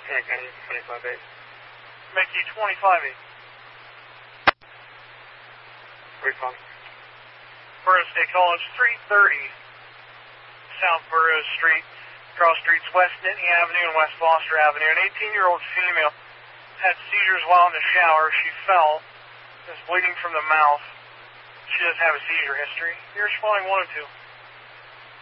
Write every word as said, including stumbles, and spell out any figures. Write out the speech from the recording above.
Mickey twenty-five eight. Mickey twenty-five eight. Refund. Burroughs State College, three thirty South Burroughs Street, cross streets West Nittany Avenue and West Foster Avenue. An eighteen-year-old female had seizures while in the shower. She fell, is bleeding from the mouth. She doesn't have a seizure history. You're responding one and two.